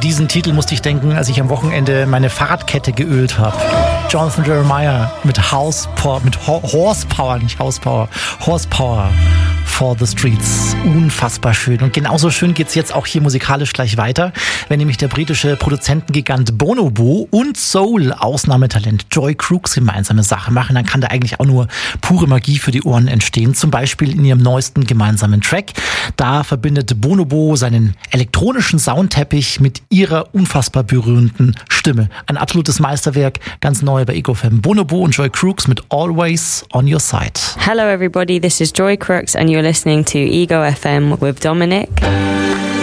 diesen Titel musste ich denken, als ich am Wochenende meine Fahrradkette geölt habe. Jonathan Jeremiah mit Horsepower for the Streets. Unfassbar schön. Und genauso schön geht's jetzt auch hier musikalisch gleich weiter, wenn nämlich der britische Produzentengigant Bonobo und Soul-Ausnahmetalent Joy Crooks gemeinsame Sache machen, dann kann da eigentlich auch nur pure Magie für die Ohren entstehen. Zum Beispiel in ihrem neuesten gemeinsamen Track. Da verbindet Bonobo seinen elektronischen Soundteppich mit ihrer unfassbar berührenden Stimme. Ein absolutes Meisterwerk, ganz neu bei EcoFM. Bonobo und Joy Crooks mit Always on Your Side. Hello everybody, this is Joy Crooks and you're listening to Ego FM with Dominic.